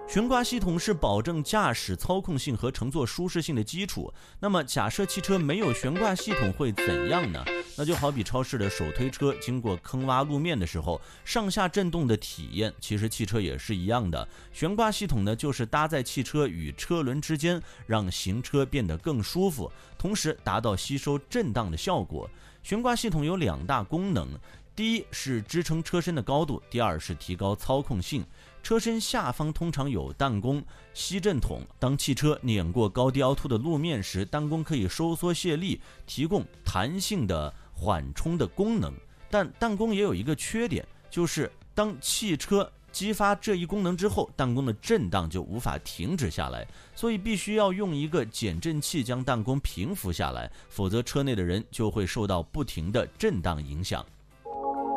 悬挂系统是保证驾驶操控性和乘坐舒适性的基础。那么假设汽车没有悬挂系统会怎样呢？那就好比超市的手推车经过坑洼路面的时候，上下震动的体验，其实汽车也是一样的。悬挂系统呢，就是搭在汽车与车轮之间，让行车变得更舒服，同时达到吸收震荡的效果。悬挂系统有2大功能，第一是支撑车身的高度，第二是提高操控性。车身下方通常有弹弓、吸震筒，当汽车碾过高低凹凸的路面时，弹弓可以收缩卸力，提供弹性的缓冲的功能。但弹弓也有一个缺点，就是当汽车激发这一功能之后，弹弓的震荡就无法停止下来，所以必须要用一个减震器将弹弓平伏下来，否则车内的人就会受到不停的震荡影响。